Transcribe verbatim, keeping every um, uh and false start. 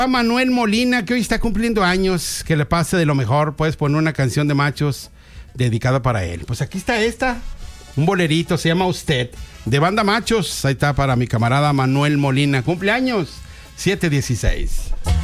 A Manuel Molina, que hoy está cumpliendo años, que le pase de lo mejor. Puedes poner una canción de Machos dedicada para él. Pues aquí está esta, un bolerito, se llama Usted, de Banda Machos. Ahí está para mi camarada Manuel Molina, cumpleaños siete dieciséis.